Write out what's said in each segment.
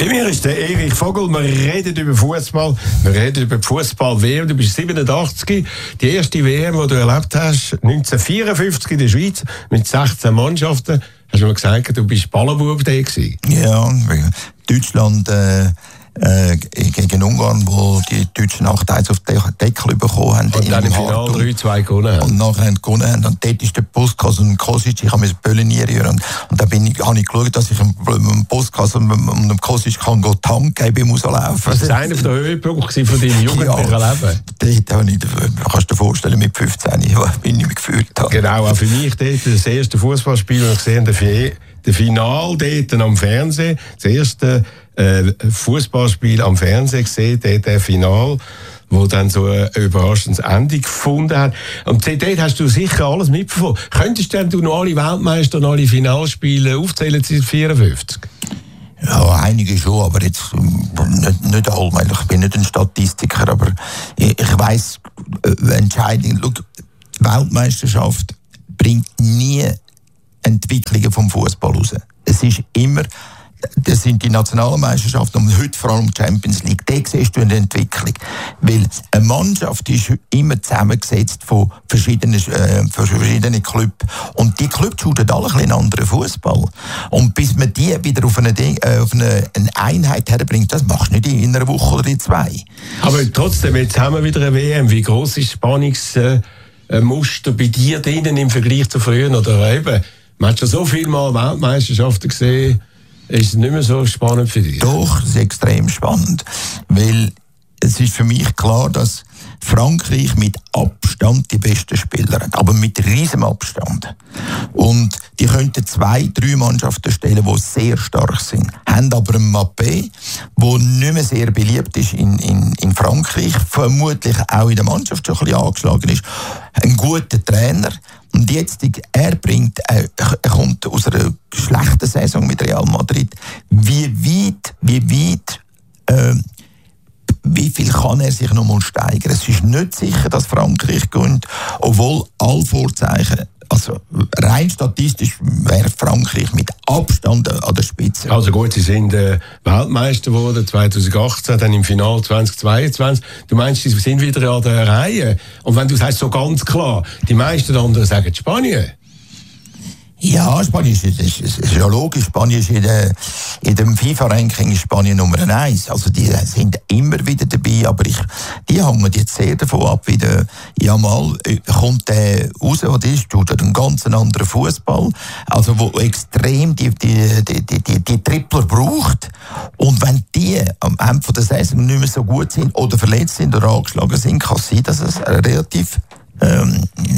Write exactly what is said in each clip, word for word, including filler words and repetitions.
Bei mir ist der Erich Vogel. Wir reden über Fußball. Wir reden über Fußball-W M. Du bist siebenundachtzig. Die erste W M, die du erlebt hast, neunzehnhundertvierundfünfzig in der Schweiz, mit sechzehn Mannschaften. Hast du mir gesagt, du bist Ballenbub da gewesen? Ja, Deutschland äh, äh, gegen Ungarn, wo die Deutschen acht eins auf den Deckel bekommen haben. Und dann im Finale drei zwei gewonnen haben. Und nachher haben gewonnen haben. Und dort ist der Postkass und Kosic, ich habe mir Böllen rühren. Und dann bin ich, habe ich geschaut, dass ich im Postkass und dem Kosic kann go Tank geben, muss laufen. Das war einer der Höhepunkte von deinem jugendlichen ja, Leben. Dort habe ich, kannst du dir vorstellen, mit fünfzehn, wie ich mich gefühlt habe. Genau, auch für mich dort das erste Fußballspiel, das ich gesehen habe, der Final dort am Fernsehen, das erste äh, Fußballspiel am Fernsehen gesehen, dort der Final, wo dann so ein überraschendes Ende gefunden hat. Und dort hast du sicher alles mitbekommen. Könntest denn du noch alle Weltmeister und alle Finalspiele aufzählen seit vierundfünfzig? Ja, einige schon, aber jetzt nicht, nicht alle. Ich bin nicht ein Statistiker, aber ich, ich weiss, äh, entscheidend, schau, die Weltmeisterschaft bringt nie Entwicklungen vom Fußball raus. Es ist immer, das sind die nationalen Meisterschaften und heute vor allem die Champions League. Da siehst du eine Entwicklung. Weil eine Mannschaft ist immer zusammengesetzt von verschiedenen, äh, von verschiedenen Clubs. Und die Clubs schauen alle ein bisschen anderen Fußball. Und bis man die wieder auf eine, äh, auf eine, eine Einheit herbringt, das machst du nicht in einer Woche oder in zwei. Aber trotzdem, jetzt haben wir wieder eine W M. Wie gross ist das Spannungsmuster äh, bei dir drinnen im Vergleich zu früher? Oder eben, man hat schon so viel Mal Weltmeisterschaften gesehen, ist es nicht mehr so spannend für dich? Doch, es ist extrem spannend. Weil es ist für mich klar, dass Frankreich mit Abstand die besten Spieler hat. Aber mit riesem Abstand. Und die könnten zwei, drei Mannschaften stellen, die sehr stark sind. Haben aber einen Mbappé, der nicht mehr sehr beliebt ist in, in, in Frankreich. Vermutlich auch in der Mannschaft schon ein bisschen angeschlagen ist. Ein guter Trainer. Und jetzt, er bringt, er kommt aus einer schlechten Saison mit Real Madrid. Wie weit, wie weit, äh, wie viel kann er sich noch mal steigern? Es ist nicht sicher, dass Frankreich gewinnt, obwohl alle Vorzeichen, also rein statistisch wäre Frankreich mit Abstand an der Spitze. Also gut, sie sind äh, Weltmeister geworden zwanzig achtzehn, dann im Finale zwanzig zweiundzwanzig. Du meinst, sie sind wieder an der Reihe? Und wenn du sagst so ganz klar, die meisten anderen sagen Spanien. Ja, Spanien ist, ist, ist, ist ja logisch. Spanien ist in, der, in dem FIFA-Ranking ist Spanien Nummer eins. Also die sind immer wieder dabei, aber ich, die hängen jetzt sehr davon ab, wie der Yamal kommt der raus, was ist, tut er einen ganz anderen Fußball, also wo extrem die, die, die, die, die, die Tripler braucht. Und wenn die am Ende der Saison nicht mehr so gut sind oder verletzt sind oder angeschlagen sind, kann es sein, dass es relativ ähm,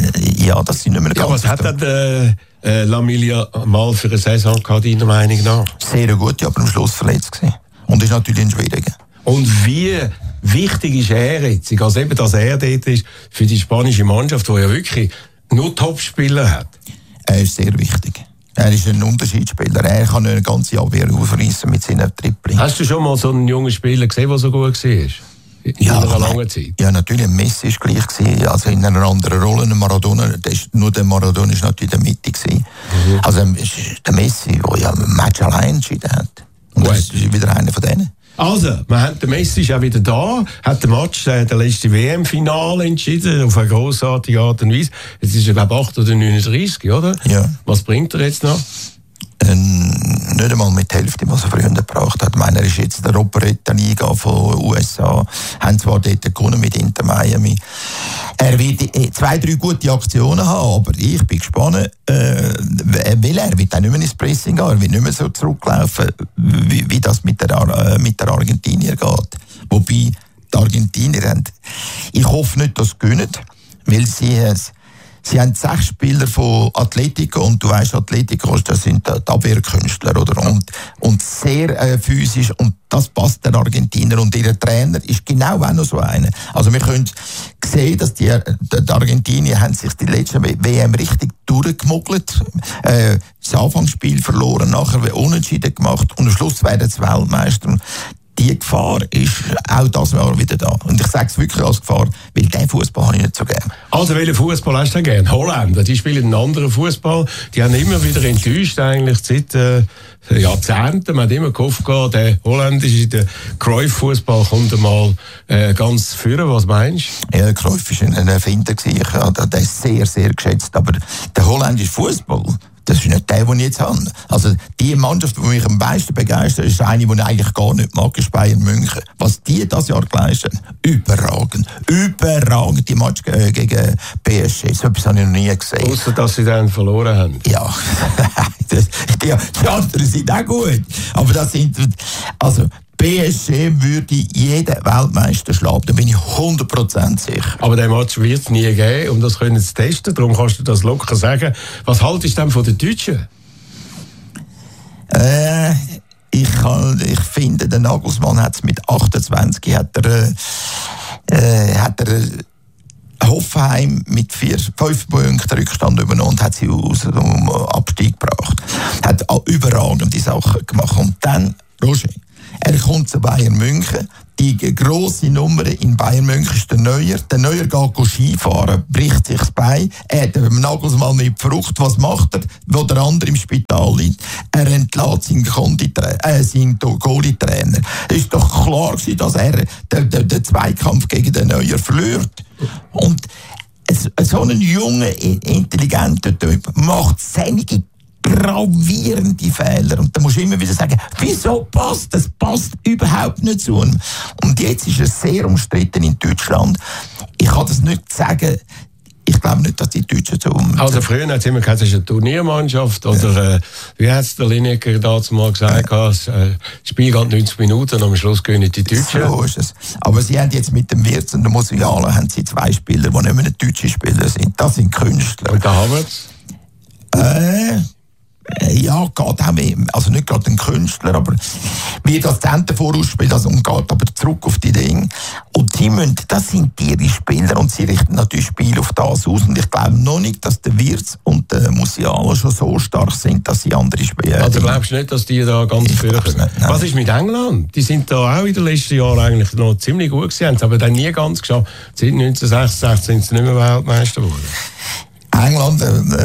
ja, dass sie nicht mehr ja, ganz... Was hat denn äh, äh, Lamine mal für eine Saison gehabt, deiner Meinung nach? Sehr gut, aber am Schluss verletzt gewesen. Und ist natürlich ein schwieriger. Und wie wichtig ist er jetzt, also eben, dass er dort ist, für die spanische Mannschaft, die ja wirklich nur Topspieler hat? Er ist sehr wichtig. Er ist ein Unterschiedsspieler. Er kann eine ganze Abwehr aufreißen mit seinen Tripling. Hast du schon mal so einen jungen Spieler gesehen, der so gut war? In ja, einer langen Zeit? Ja, natürlich. Messi war gleich gewesen, also in einer anderen Rolle. Maradona, der ist, nur der Maradona war natürlich in der Mitte gewesen. Mhm. Also der Messi, der ja ein Match allein entschieden hat. Und das ist wieder einer von denen. Also, wir haben, der Messi ist auch wieder da, hat den Match, äh, der letzte W M-Finale entschieden, auf eine grossartige Art und Weise. Jetzt ist er, glaube ich, acht oder neununddreißig, oder? Ja. Was bringt er jetzt noch? Ähm, nicht einmal mit der Hälfte, was er früher gebracht hat. Ich meine, er ist jetzt der Operetta-Liga von U S A, haben zwar dort gewonnen mit Inter Miami. Er wird zwei, drei gute Aktionen haben, aber ich bin gespannt, äh, weil er wird auch nicht mehr ins Pressing gehen, er wird nicht mehr so zurücklaufen, wie, wie das mit der, äh, mit der Argentinier geht. Wobei, die Argentinier haben, ich hoffe nicht, dass sie gewinnen, weil sie es Sie haben sechs Spieler von Atletico und du weißt, Atletico, das sind die Abwehrkünstler, oder? Und, und sehr äh, physisch und das passt den Argentinier und ihr Trainer ist genau auch noch so einer. Also wir können sehen, dass die, die Argentinier haben sich die letzte W M richtig durchgemuggelt, äh, das Anfangsspiel verloren, nachher unentschieden gemacht und am Schluss werden sie Weltmeister. die Gefahr ist auch das Jahr wieder da. Und ich sage es wirklich als Gefahr, weil diesen Fußball habe ich nicht so gerne. Also welchen Fußball hast du denn gerne? Holländer, die spielen einen anderen Fußball. Die haben immer wieder enttäuscht, eigentlich seit äh, Jahrzehnten. Man hat immer gehofft, der holländische, der Cruyff-Fußball kommt einmal äh, ganz führen. Was meinst du? Ja, Cruyff war ein Erfinder. Ich habe den sehr, sehr geschätzt. Aber der holländische Fußball, das ist nicht der, den ich jetzt habe. Also die Mannschaft, die mich am meisten begeistert, ist eine, die ich eigentlich gar nicht mag, ist Bayern München. Was die das Jahr geleistet haben, überragend. Überragend, die Match gegen P S G. So etwas habe ich noch nie gesehen. Ausser, dass sie dann verloren haben. Ja, das, die, die anderen sind auch gut. Aber das sind, also P S G würde jeden Weltmeister schlagen, da bin ich hundert Prozent sicher. Aber den Match wird es nie geben, um das können zu testen. Darum kannst du das locker sagen. Was haltest du denn von den Deutschen? Äh, ich, kann, ich finde, der Nagelsmann hat es mit achtundzwanzig hat er, äh, hat er Hoffenheim mit vier, fünf Punkten Rückstand übernommen und hat sie aus dem Abstieg gebracht. Hat überragende Sachen gemacht. Und dann, Roger, er kommt zu Bayern München. Die grosse Nummer in Bayern München ist der Neuer. Der Neuer geht Skifahren, bricht sich das Bein. Er hat den Nagelsmann nicht Frucht. Was macht er, wo der andere im Spital liegt? Er entlässt seinen, äh, seinen Goalie-Trainer. Es ist doch klar gewesen, dass er den, den, den Zweikampf gegen den Neuer verliert. Und so ein junger, intelligenter Typ macht seine gravierende Fehler. Und da musst du immer wieder sagen, wieso passt das? Passt überhaupt nicht zu ihm. Und jetzt ist er sehr umstritten in Deutschland. Ich kann das nicht sagen. Ich glaube nicht, dass die Deutschen so um... Also früher hat es immer gesagt, es ist eine Turniermannschaft. Oder ja. äh, wie hat es der Lineker damals mal gesagt? Ja. Das äh, Spiel geht neunzig Minuten und am Schluss gewinnen die Deutschen. So ist es. Aber sie haben jetzt mit dem Wirtz und dem Musiala haben sie zwei Spieler, die nicht mehr deutsche Spieler sind. Das sind Künstler. Und da haben wir es? Äh... Ja, geht auch mehr. Also nicht gerade ein Künstler, aber wie das Zentrum vorausspielt, also und geht aber zurück auf die Dinge. Und sie müssen, das sind ihre Spieler und sie richten natürlich Spiel auf das aus. Und ich glaube noch nicht, dass der Wirtz und der Musiala schon so stark sind, dass sie andere Spieler... Also glaubst du nicht, dass die da ganz früh kommen? Was ist mit England? Die sind da auch in den letzten Jahren eigentlich noch ziemlich gut gewesen, haben es aber dann nie ganz geschafft. Seit neunzehnhundertsechsundsechzig sind sie nicht mehr Weltmeister geworden. England,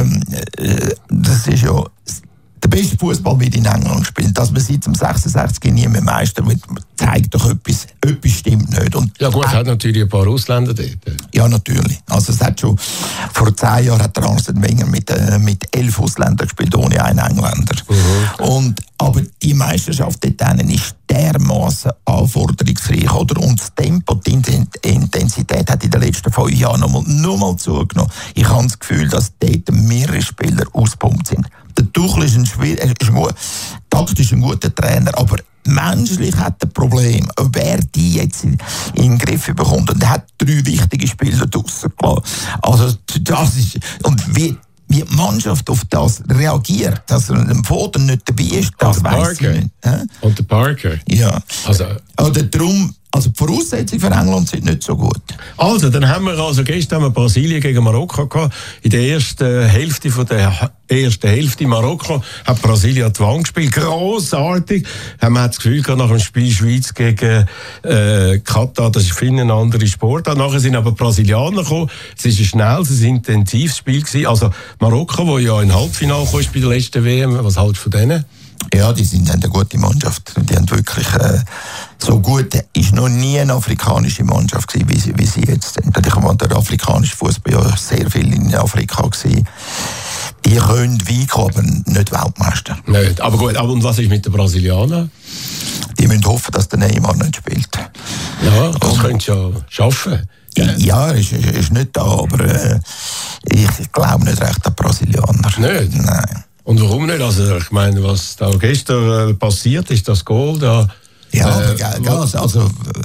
äh, das ist ja der beste Fußball wird in England gespielt. Dass man seit dem sechsundsechzig nie mehr Meister wird, zeigt doch etwas, etwas stimmt nicht. Und ja gut, es hat natürlich ein paar Ausländer dort. Ja, natürlich. Also es hat schon, vor zehn Jahren hat der Arsene Wenger mit, äh, mit elf Ausländern gespielt, ohne einen Engländer. Mhm. Und, aber die Meisterschaft dort ist dermaßen anforderungsreich. Oder? Und das Tempo, die Intensität hat in den letzten fünf Jahren nochmal noch mal zugenommen. Ich habe das Gefühl, dass dort mehrere Spieler auspumpt sind. Der Tuchel ist ein, schwer, ist ein gut, taktisch ein guter Trainer, aber menschlich hat er ein Problem, ob er die jetzt in, in den Griff bekommt. Und er hat drei wichtige Spieler draussen gelassen. Also, das ist, und wie, wie die Mannschaft auf das reagiert, dass er im Foto nicht dabei ist, das weiss ich nicht. Hä? Und der Parker? Ja. Also, Oder darum, also die Voraussetzungen für England sind nicht so gut. Also, dann haben wir also gestern haben wir Brasilien gegen Marokko gehabt. In der ersten Hälfte von der ersten Hälfte Marokko hat Brasilien die Wand gespielt. Grossartig. Man hat das Gefühl gehabt, nach dem Spiel Schweiz gegen äh, Katar, das ist für ihn ein anderer Sport. Nachher sind aber Brasilianer gekommen. Es war ein schnelles, ein intensives Spiel gewesen. Also Marokko, wo ja in Halbfinale kam bei der letzten W M, was haltest du von denen? Ja, die sind eine gute Mannschaft. Die haben wirklich äh, so gut. Ist noch nie eine afrikanische Mannschaft gewesen, wie sie, wie sie jetzt sind. Ich war der afrikanische Fußball ja sehr viel in Afrika gewesen. Die können weit kommen, aber nicht Weltmeister. Nicht. Aber gut, aber und was ist mit den Brasilianern? Die müssen hoffen, dass der Neymar nicht spielt. Ja, das könntest du ja schaffen. Ja, ja ist, ist, ist nicht da, aber äh, ich glaube nicht recht an Brasilianer. Nicht? Nein. Und warum nicht? Also ich meine, was da gestern äh, passiert ist, das Goal da... Ja, äh, aber, also, also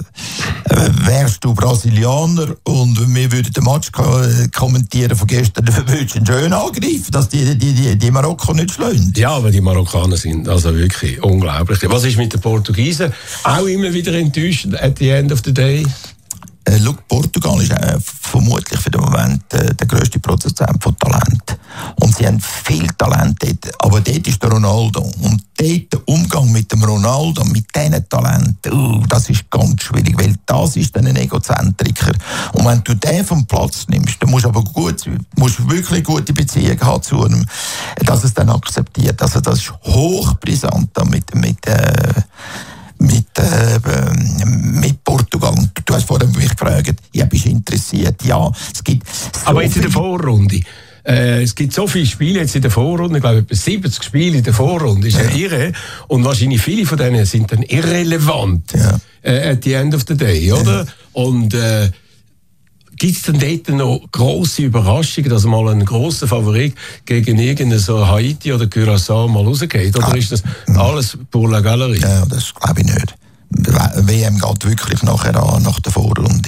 äh, wärst du Brasilianer und wir würden den Match kommentieren von gestern, dann würdest du einen schön angreifen, dass die, die, die, die Marokko nicht schlagen. Ja, aber die Marokkaner sind also wirklich unglaublich. Was ist mit den Portugiesen? Auch immer wieder enttäuscht at the end of the day? Äh, look, Portugal ist äh, vermutlich für den Moment äh, der grösste Produzent von Talent. Und sie haben viel Talent dort. Aber dort ist der Ronaldo. Und dort der Umgang mit dem Ronaldo, mit diesen Talenten, uh, das ist ganz schwierig, weil das ist dann ein Egozentriker. Und wenn du den vom Platz nimmst, dann musst du aber gut, musst wirklich gute Beziehungen haben zu ihm, dass es dann akzeptiert. Also das ist hochbrisant mit, mit, äh, mit, äh, mit Portugal. Und du hast vorhin mich gefragt, ja, bist du interessiert? Ja, es gibt so aber jetzt in der Vorrunde. Äh, es gibt so viele Spiele jetzt in der Vorrunde, ich glaube etwa siebzig Spiele in der Vorrunde, ist ja, ja irre. Und wahrscheinlich viele von denen sind dann irrelevant ja. äh, at the end of the day, oder? Ja. Und äh, gibt es dann dort noch grosse Überraschungen, dass mal ein grosser Favorit gegen irgendein so Haiti oder Curaçao mal rausgeht? Oder ah, ist das alles pour la galerie? Ja, das glaube ich nicht. Die W M geht wirklich nachher an, nach der Vorrunde.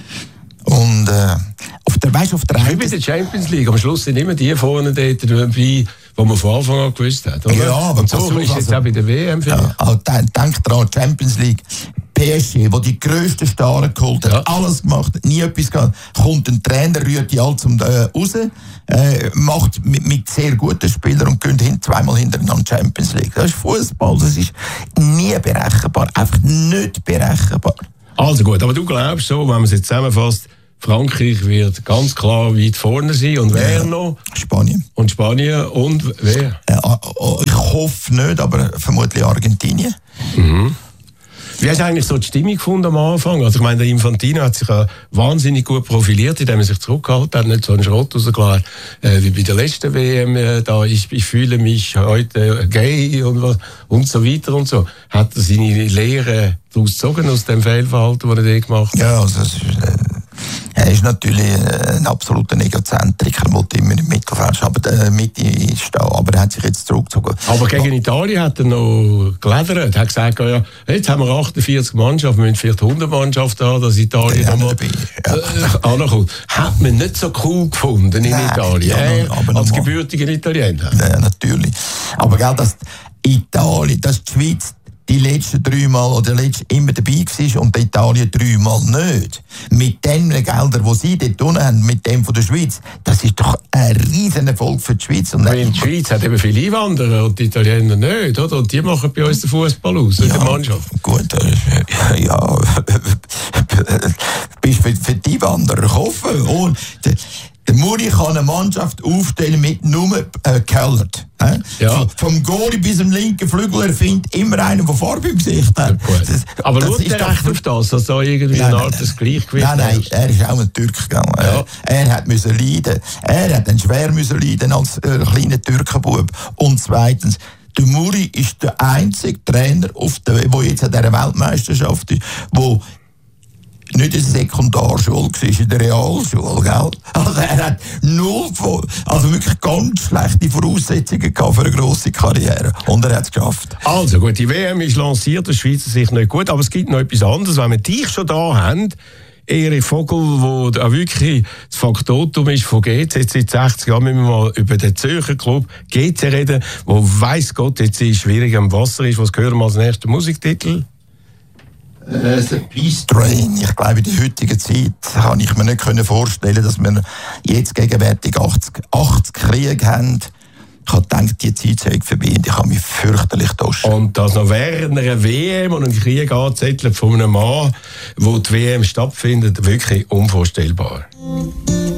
Und äh, auf der, weißt, auf der Wie bei der Champions League, am Schluss sind immer die vorne dort dabei, die man von Anfang an gewusst hat. Oder? Ja, aber und so ist es jetzt auch bei der W M. Ja, also, denk dran, Champions League, P S G, wo die grössten Staren geholt hat, ja. alles gemacht, nie etwas gehabt, kommt ein Trainer, rührt die alle zum äh, raus, äh, macht mit, mit sehr guten Spielern und gönnt hin, zweimal hintereinander Champions League. Das ist Fußball, das ist nie berechenbar, einfach nicht berechenbar. Also gut, aber du glaubst so, wenn man es jetzt zusammenfasst, Frankreich wird ganz klar weit vorne sein. Und wer ja, noch? Spanien. Und Spanien und wer? Äh, ich hoffe nicht, aber vermutlich Argentinien. Mhm. Wie hast du eigentlich so die Stimmung gefunden am Anfang? Also ich meine, der Infantino hat sich ja wahnsinnig gut profiliert, indem er sich zurückgehalten hat, nicht so einen Schrott rausgelassen äh, wie bei der letzten W M. Äh, da ich, ich fühle mich heute gay und, was, und so weiter und so. Hat er seine Lehre daraus gezogen aus dem Fehlverhalten, das er da gemacht hat? Ja, also es ist, äh, er ist natürlich ein absoluter Egozentriker, er wollte immer im Mittelfeld aber Mitte stehen, aber er hat sich jetzt zurückgezogen. Aber gegen Italien hat er noch geledert, er hat gesagt, ja, jetzt haben wir achtundvierzig Mannschaften, wir müssen vielleicht hundert Mannschaften haben, dass Italien nochmal ja. äh, ankommt. Hat man nicht so cool gefunden in Nein, Italien, ja, äh, aber als gebürtiger Italiener? Ja, natürlich. Aber gell, dass Italien, dass die Schweiz die letzten drei Mal oder letzten immer dabei war und Italien dreimal nicht. Mit den Geldern, die sie dort unten haben, mit dem von der Schweiz, das ist doch ein riesen Erfolg für die Schweiz. Und Weil die Schweiz hat eben viele Einwanderer und die Italiener nicht, oder? Und die machen bei uns den Fußball aus, ja, in der Mannschaft. Gut, äh, ja, bist für, für die Einwanderer offen. Und der Muri kann eine Mannschaft aufstellen mit nur äh, Kellert. Äh? Ja. Vom Goalie bis zum linken Flügel, er findet immer einen, der Farbe im Gesicht hat. Das, Aber das schaut er recht auf das, dass da irgendwie nein, eine Art des Gleichgewicht Nein, nein, er ist auch ein Türk gegangen. Ja. Er hat müssen leiden. Er hat dann schwer müssen leiden als äh, kleiner Türkenbub. Und zweitens, der Muri ist der einzige Trainer, auf der, der jetzt an dieser Weltmeisterschaft ist, der nicht in der Sekundarschule war, in der Realschule, gell? Also er hat null, also wirklich ganz schlechte Voraussetzungen gehabt für eine grosse Karriere. Und er hat es geschafft. Also gut, die W M ist lanciert, aus Schweizer Sicht nicht gut, aber es gibt noch etwas anderes. Wenn wir dich schon da haben, Erich Vogel, der auch wirklich das Faktotum ist von G C. Seit sechzig Jahren müssen wir mal über den Zürcher Club G C reden, wo weiss Gott jetzt schwierig am Wasser ist. Was hören wir als nächsten Musiktitel? Äh, Peace Train. Ich glaube, in der heutigen Zeit kann ich mir nicht vorstellen, dass wir jetzt gegenwärtig achtzig, achtzig Kriege haben. Ich habe gedacht, die Zeit sei vorbei und ich habe mich fürchterlich getauscht. Und das noch während einer W M und einem Krieg angezettelt von einem Mann, wo die W M stattfindet, wirklich unvorstellbar.